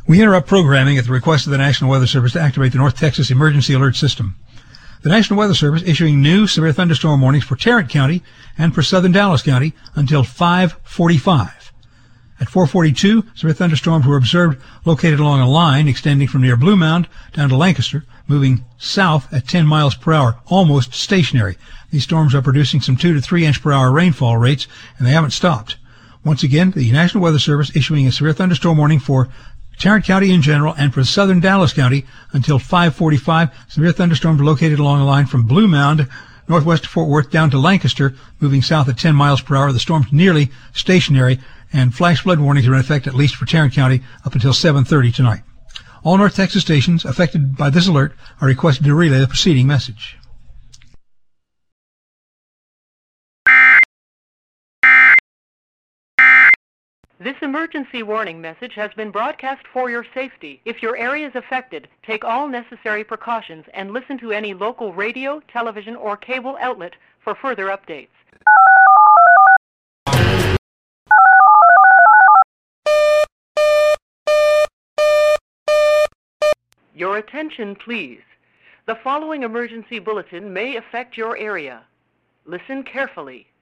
We interrupt programming at the request of the National Weather Service to activate the North Texas Emergency Alert System. The National Weather Service issuing new severe thunderstorm warnings for Tarrant County and for southern Dallas County until 5:45. At 4:42, severe thunderstorms were observed located along a line extending from near Blue Mound down to Lancaster, moving south at 10 miles per hour, almost stationary. These storms are producing some 2 to 3 inch per hour rainfall rates, and they haven't stopped. Once again, the National Weather Service issuing a severe thunderstorm warning for Tarrant County in general and for southern Dallas County until 5:45. Severe thunderstorms located along a line from Blue Mound, northwest of Fort Worth, down to Lancaster, moving south at 10 miles per hour. The storm's nearly stationary, and flash flood warnings are in effect at least for Tarrant County up until 7:30 tonight. All North Texas stations affected by this alert are requested to relay the preceding message. This emergency warning message has been broadcast for your safety. If your area is affected, take all necessary precautions and listen to any local radio, television, or cable outlet for further updates. Your attention, please. The following emergency bulletin may affect your area. Listen carefully.